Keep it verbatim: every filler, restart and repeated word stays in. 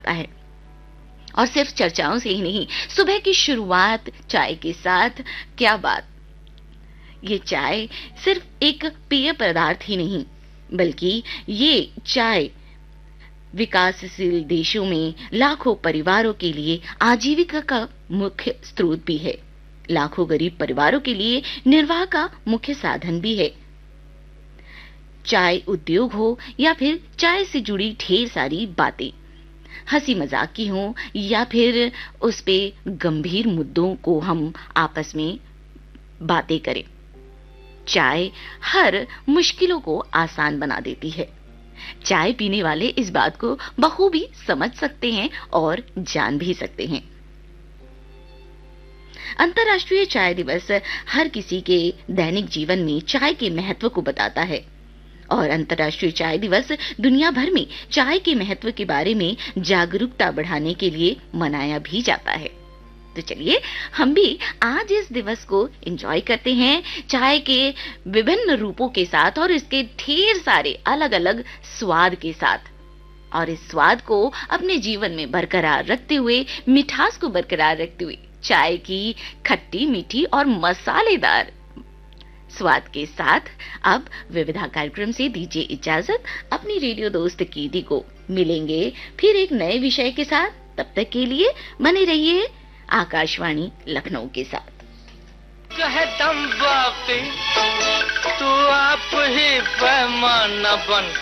है। और सिर्फ चर्चाओं से ही नहीं, सुबह की शुरुआत चाय के साथ, क्या बात। ये चाय सिर्फ एक पेय पदार्थ ही नहीं, बल्कि ये चाय विकासशील देशों में लाखों परिवारों के लिए आजीविका का मुख्य स्रोत भी है। लाखों गरीब परिवारों के लिए निर्वाह का मुख्य साधन भी है। चाय उद्योग हो या फिर चाय से जुड़ी ढेर सारी बातें, हंसी मजाक की हो या फिर उस पे गंभीर मुद्दों को हम आपस में बातें करें, चाय हर मुश्किलों को आसान बना देती है। चाय पीने वाले इस बात को बखूबी समझ सकते हैं और जान भी सकते हैं। अंतर्राष्ट्रीय चाय दिवस हर किसी के दैनिक जीवन में चाय के महत्व को बताता है और अंतर्राष्ट्रीय चाय दिवस दुनिया भर में चाय के महत्व के बारे में जागरूकता बढ़ाने के लिए मनाया भी जाता है। तो चलिए हम भी आज इस दिवस को एंजॉय करते हैं चाय के विभिन्न रूपों के साथ और इसके ढेर सारे अलग अलग स्वाद के साथ, और इस स्वाद को अपने जीवन में बरकरार रखते हुए, मिठास को बरकरार रखते हुए, चाय की खट्टी मीठी और मसालेदार स्वाद के साथ अब विविधा कार्यक्रम से दीजिए इजाजत। अपनी रेडियो दोस्त कीदी को मिलेंगे फिर एक नए विषय के साथ। तब तक के लिए बने रहिए आकाशवाणी लखनऊ के साथ। कहे दम बाकी तू आप ही पैमाना बन